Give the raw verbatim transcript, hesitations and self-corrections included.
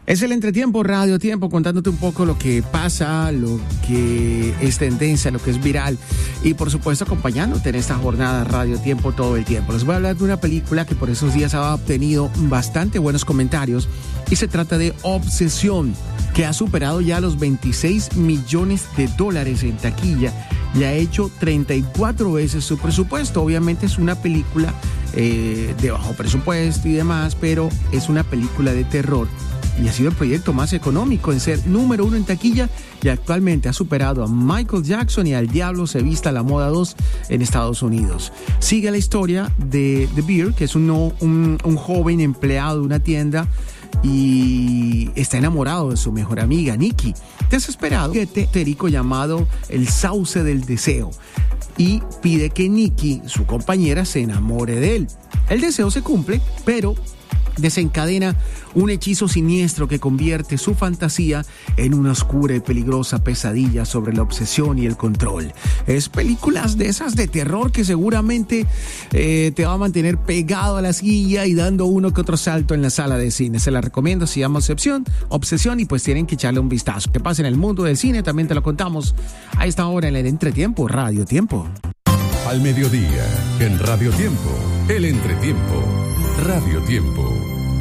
Es el Entretiempo, Radio Tiempo, contándote un poco lo que pasa, lo que es tendencia, lo que es viral y por supuesto acompañándote en esta jornada Radio Tiempo todo el tiempo. Les voy a hablar de una película que por esos días ha obtenido bastante buenos comentarios y se trata de Obsesión, que ha superado ya los veintiséis millones de dólares en taquilla y ha hecho treinta y cuatro veces su presupuesto. Obviamente es una película eh, de bajo presupuesto y demás, pero es una película de terror y ha sido el proyecto más económico en ser número uno en taquilla y actualmente ha superado a Michael Jackson y al Diablo se vista la moda dos en Estados Unidos. Sigue la historia de The Bear, que es un, un, un joven empleado de una tienda y está enamorado de su mejor amiga, Nikki, desesperado, un etérico llamado el Sauce del Deseo, y pide que Nikki, su compañera, se enamore de él. El deseo se cumple, pero desencadena un hechizo siniestro que convierte su fantasía en una oscura y peligrosa pesadilla sobre la obsesión y el control. Es películas de esas de terror que seguramente eh, te va a mantener pegado a la silla y dando uno que otro salto en la sala de cine. Se la recomiendo, se llama Obsesión, Obsesión y pues tienen que echarle un vistazo. ¿Qué pasa en el mundo del cine? También te lo contamos a esta hora en el Entretiempo, Radio Tiempo. Al mediodía, en Radio Tiempo, el Entretiempo, Radio Tiempo.